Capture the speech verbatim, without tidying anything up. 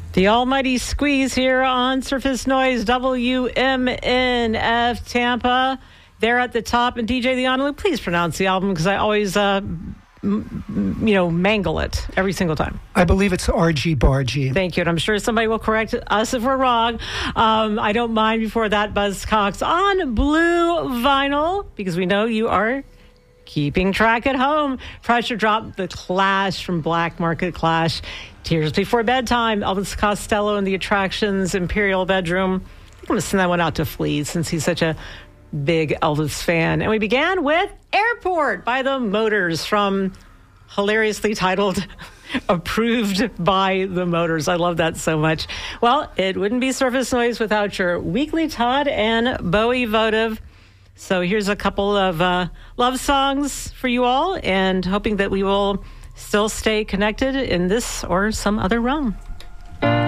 The almighty squeeze here on Surface Noise, W M N F Tampa. They're at the top. And D J Leon, please pronounce the album because I always, uh, m- you know, mangle it every single time. I believe it's R G Bargy. Thank you. And I'm sure somebody will correct us if we're wrong. Um, I don't mind. Before that, Buzzcocks on Blue Vinyl, because we know you are keeping track at home. Pressure Drop, The Clash from Black Market Clash. Tears Before Bedtime, Elvis Costello and the Attractions, Imperial Bedroom. I think I'm going to send that one out to Flea since he's such a big Elvis fan. And we began with Airport by the Motors from hilariously titled Approved by the Motors. I love that so much. Well, it wouldn't be Surface Noise without your weekly Todd and Bowie votive. So here's a couple of uh, love songs for you all, and hoping that we will still stay connected in this or some other realm.